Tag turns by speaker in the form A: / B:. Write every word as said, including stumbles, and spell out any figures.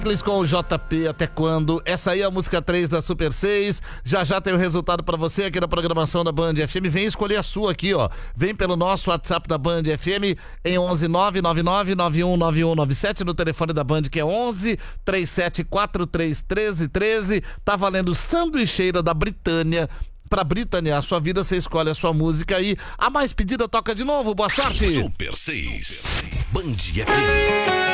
A: com o J P, Até Quando? Essa aí é a música três da Super seis. Já já tem o resultado pra você aqui na programação da Band F M. Vem escolher a sua aqui, ó. Vem pelo nosso WhatsApp da Band F M em onze nove nove nove nove um nove um nove sete, no telefone da Band, que é onze, três sete quatro três, treze treze. Tá valendo sanduicheira da Britânia. Pra Britânia, a sua vida, você escolhe a sua música aí. A mais pedida toca de novo. Boa sorte.
B: Super seis. Band F M.